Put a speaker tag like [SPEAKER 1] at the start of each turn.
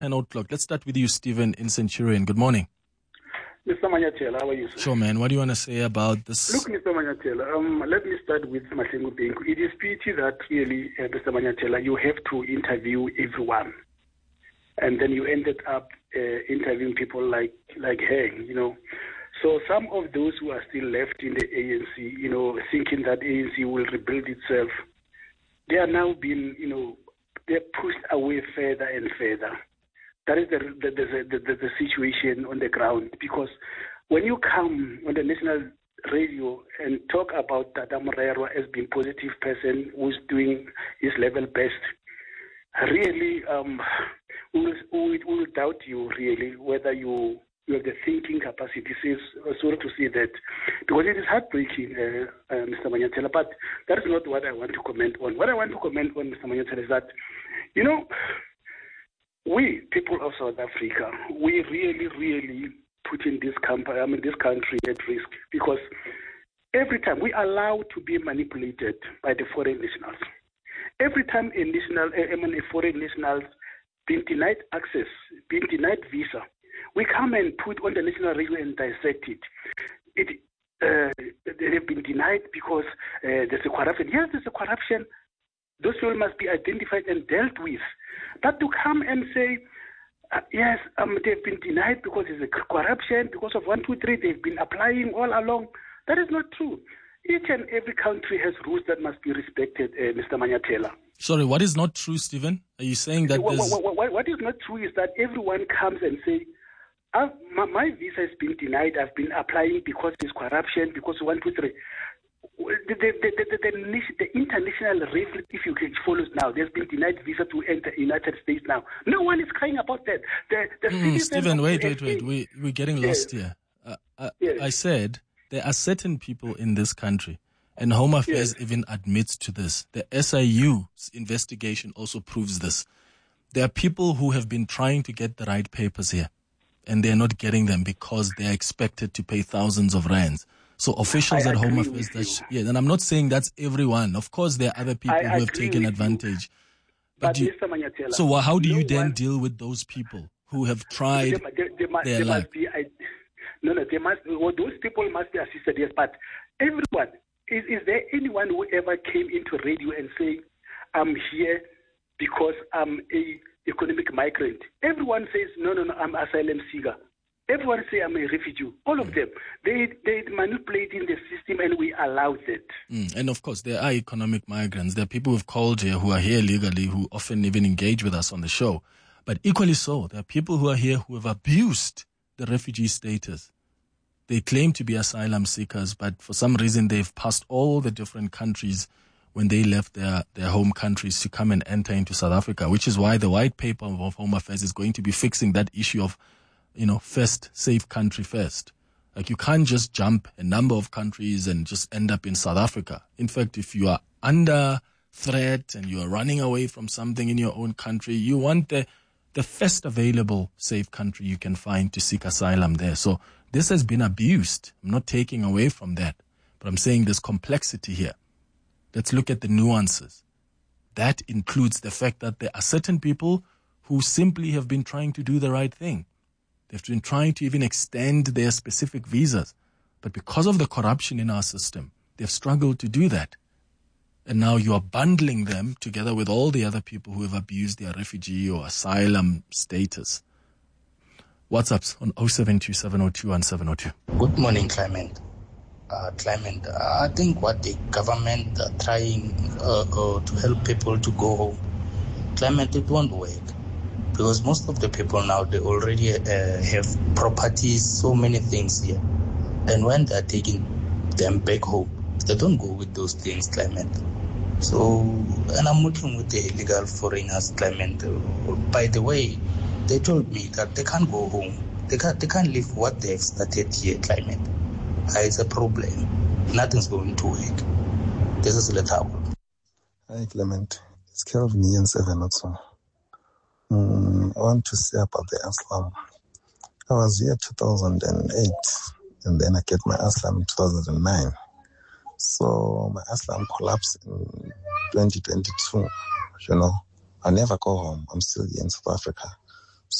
[SPEAKER 1] 10 o'clock. Let's start with you, Stephen in Centurion. Good morning.
[SPEAKER 2] Mr. Manyathela, how are you, sir?
[SPEAKER 1] Sure, man. What do you want to say about this?
[SPEAKER 2] Look, Mr. Manyathela, let me start with Mahlengu Bhengu. It is pity that really, Mr. Manyathela, you have to interview everyone. And then you ended up interviewing people like Heng, you know. So some of those who are still left in the ANC, you know, thinking that ANC will rebuild itself, they are now being, you know, they're pushed away further and further. That is the situation on the ground, because when you come on the national radio and talk about Tata Morero as being a positive person who's doing his level best, really, we will doubt you, really, whether you have the thinking capacity. Sorry to say that, because it is heartbreaking, Mr. Manyathela, but that is not what I want to comment on. What I want to comment on, Mr. Manyathela, is that, you know, we, people of South Africa, we really putting this country at risk, because every time we allow to be manipulated by the foreign nationals. Every time a foreign nationals being denied access, being denied visa, we come and put on the national radio and dissect it. They have been denied because there's a corruption. Yes, there's a corruption. Those people must be identified and dealt with. But to come and say, yes, they've been denied because there's a corruption, because of 1, 2, 3, they've been applying all along, that is not true. Each and every country has rules that must be respected, Mr. Manyathela. Sorry,
[SPEAKER 1] what is not true, Stephen? Are you saying that
[SPEAKER 2] what is not true is that everyone comes and say, my visa has been denied, I've been applying because there's corruption, because 1, 2, 3. The international rate, if you can follow now, there's been denied visa to enter United States now. No one is crying about that.
[SPEAKER 1] Stephen, wait. We're getting lost here. Yes. I said there are certain people in this country, and Home Affairs even admits to this. The SIU's investigation also proves this. There are people who have been trying to get the right papers here, and they're not getting them because they're expected to pay thousands of rands. So officials at Home Affairs, and I'm not saying that's everyone. Of course, there are other people who have taken advantage. But
[SPEAKER 2] Mr. Manyathela,
[SPEAKER 1] so how do you then deal with those people who have tried their luck?
[SPEAKER 2] Those people must be assisted, yes, but everyone, is there anyone who ever came into radio and say, I'm here because I'm a economic migrant? Everyone says, no, I'm asylum seeker. Everyone say I'm a refugee. All of them. They manipulating the system, and we allow that.
[SPEAKER 1] And of course, there are economic migrants. There are people who've called here who are here legally, who often even engage with us on the show. But equally so, there are people who are here who have abused the refugee status. They claim to be asylum seekers, but for some reason they've passed all the different countries when they left their home countries to come and enter into South Africa, which is why the white paper of Home Affairs is going to be fixing that issue of, first, safe country first. Like, you can't just jump a number of countries and just end up in South Africa. In fact, if you are under threat and you are running away from something in your own country, you want the first available safe country you can find to seek asylum there. So this has been abused. I'm not taking away from that, but I'm saying there's complexity here. Let's look at the nuances. That includes the fact that there are certain people who simply have been trying to do the right thing. They've been trying to even extend their specific visas. But because of the corruption in our system, they've struggled to do that. And now you are bundling them together with all the other people who have abused their refugee or asylum status. WhatsApps on 0727021702.
[SPEAKER 3] Good morning, Clement. I think what the government are trying to help people to go home, Clement, it won't work. Because most of the people now, they already have properties, so many things here. And when they're taking them back home, they don't go with those things, Clement. So, and I'm working with the illegal foreigners, Clement. By the way, they told me that they can't go home. They can't leave what they've started here, Clement. It's a problem. Nothing's going to work. This is Letabo.
[SPEAKER 4] Hi, Clement. It's Kelvin Ian 7 also. I want to say about the Aslam. I was here 2008, and then I get my Aslam in 2009. So my Aslam collapsed in 2022. I never go home. I'm still here in South Africa.